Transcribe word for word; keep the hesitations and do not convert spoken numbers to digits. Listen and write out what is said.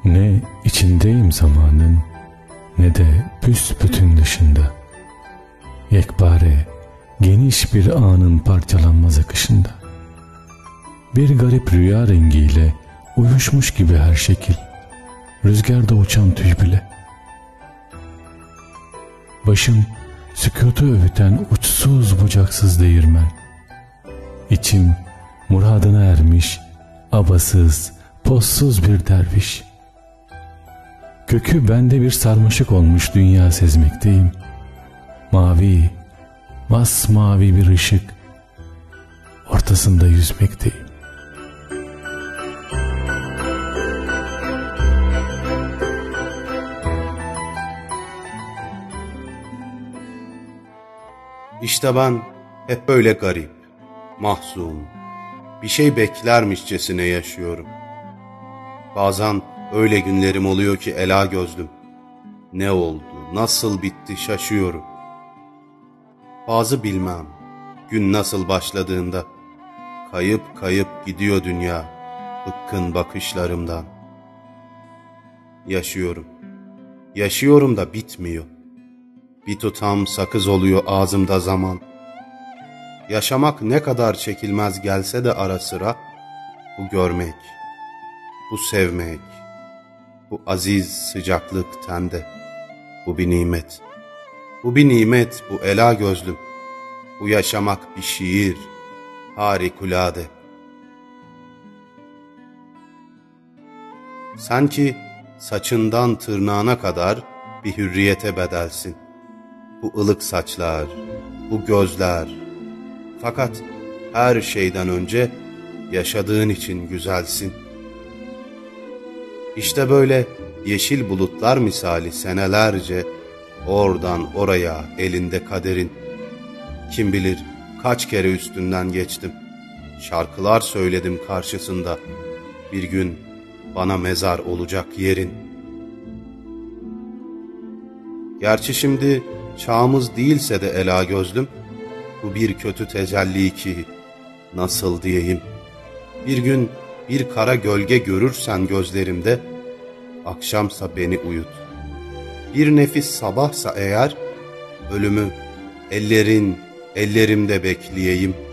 Ne içindeyim zamanın, ne de büsbütün dışında. Yekpare, geniş bir anın parçalanmaz akışında. Bir garip rüya rengiyle uyuşmuş gibi her şekil, rüzgarda uçan tüy bile. Başım sükutu övüten uçsuz bucaksız değirmen. İçim muradına ermiş, abasız, pozsuz bir derviş. Kökü bende bir sarmaşık olmuş dünya sezmekteyim. Mavi, masmavi bir ışık, ortasında yüzmekteyim. İşte ben hep böyle garip, mahzun, bir şey beklermişçesine yaşıyorum. Bazen öyle günlerim oluyor ki ela gözlüm. Ne oldu, nasıl bitti şaşıyorum. Bazı bilmem, gün nasıl başladığında, kayıp kayıp gidiyor dünya, bıkkın bakışlarımdan. Yaşıyorum, yaşıyorum da bitmiyor. Bir tutam sakız oluyor ağzımda zaman. Yaşamak ne kadar çekilmez gelse de ara sıra, bu görmek, bu sevmek, bu aziz sıcaklık tende, bu bir nimet. Bu bir nimet, bu ela gözlüm. Bu yaşamak bir şiir, harikulade. Sanki saçından tırnağına kadar bir hürriyete bedelsin. Bu ılık saçlar, bu gözler. Fakat her şeyden önce yaşadığın için güzelsin. İşte böyle yeşil bulutlar misali senelerce oradan oraya elinde kaderin. Kim bilir kaç kere üstünden geçtim. Şarkılar söyledim karşısında. Bir gün bana mezar olacak yerin. Gerçi şimdi çağımız değilse de ela gözlüm, bu bir kötü tecelli ki nasıl diyeyim. Bir gün bir kara gölge görürsen gözlerimde, akşamsa beni uyut. Bir nefis sabahsa eğer, ölümü ellerin ellerimde bekleyeyim.